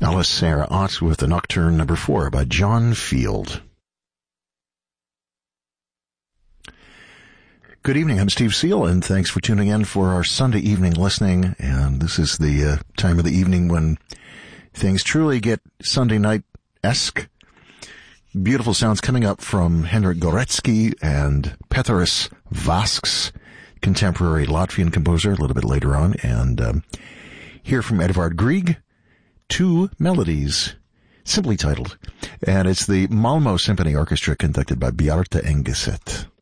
Alice Sarah Ott with the Nocturne number 4 by John Field. Good evening, I'm Steve Seal, and thanks for tuning in for our Sunday evening listening. And this is the time of the evening when things truly get Sunday night-esque. Beautiful sounds coming up from Henryk Górecki and Péteris Vasks, contemporary Latvian composer, a little bit later on. And hear from Edvard Grieg, Two Melodies, simply titled. And it's the Malmö Symphony Orchestra conducted by Bjarte Engeset.